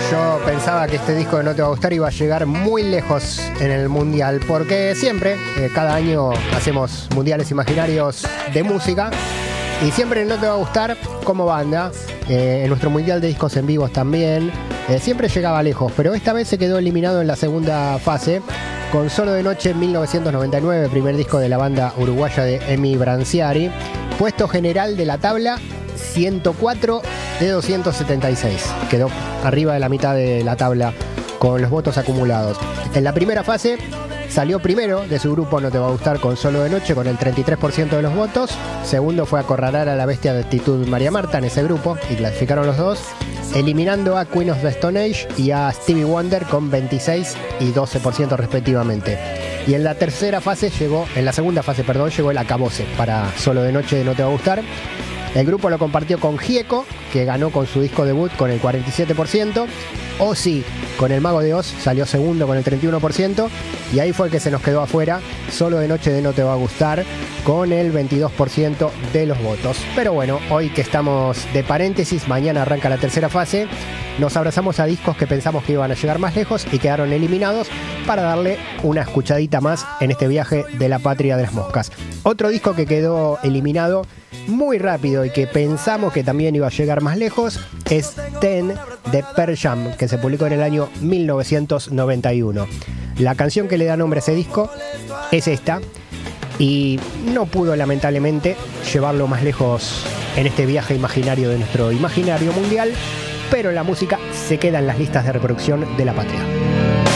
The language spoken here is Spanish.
Yo pensaba que este disco de No Te Va a Gustar iba a llegar muy lejos en el mundial, porque siempre, cada año hacemos mundiales imaginarios de música y siempre No Te Va a Gustar como banda, en nuestro mundial de discos en vivos también, siempre llegaba lejos, pero esta vez se quedó eliminado en la segunda fase con Solo de Noche en 1999, primer disco de la banda uruguaya de Emi Branciari, puesto general de la tabla 104 de 276. Quedó arriba de la mitad de la tabla con los votos acumulados. En la primera fase salió primero de su grupo No Te Va a Gustar con Solo de Noche con el 33% de los votos. Segundo fue Acorralar a la Bestia de Actitud María Marta en ese grupo y clasificaron los dos, eliminando a Queen of the Stone Age y a Stevie Wonder con 26 y 12% respectivamente. Y en la segunda fase, llegó el acabose para Solo de Noche de No Te Va a Gustar. El grupo lo compartió con Gieco, que ganó con su disco debut con el 47%. Ozzy con El Mago de Oz salió segundo con el 31%. Y ahí fue que se nos quedó afuera Solo de Noche de No Te Va a Gustar con el 22% de los votos. Pero bueno, hoy que estamos de paréntesis, mañana arranca la tercera fase. Nos abrazamos a discos que pensamos que iban a llegar más lejos y quedaron eliminados para darle una escuchadita más en este viaje de la patria de las moscas. Otro disco que quedó eliminado muy rápido y que pensamos que también iba a llegar más lejos es Ten de Pearl Jam, que se publicó en el año 1991. La canción que le da nombre a ese disco es esta y no pudo lamentablemente llevarlo más lejos en este viaje imaginario de nuestro imaginario mundial, pero la música se queda en las listas de reproducción de la patria.